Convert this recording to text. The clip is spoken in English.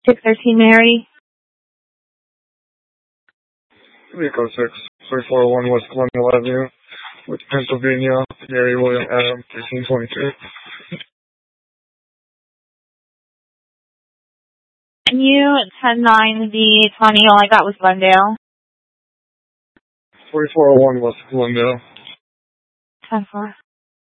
613 Mary. Vehicle 6, 341 West Colonial Avenue, with Pennsylvania, Mary William Adam, 1322. You 109 the 20. All I got was Glendale. 4401 West Glendale. 10-4.